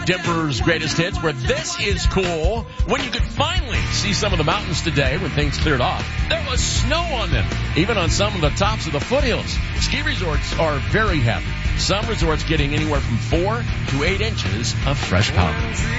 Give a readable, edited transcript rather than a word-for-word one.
Denver's greatest hits, where this is cool. When you could finally see some of the mountains today when things cleared off, there was snow on them, even on some of the tops of the foothills. Ski resorts are very happy. Some resorts getting anywhere from 4 to 8 inches of fresh powder.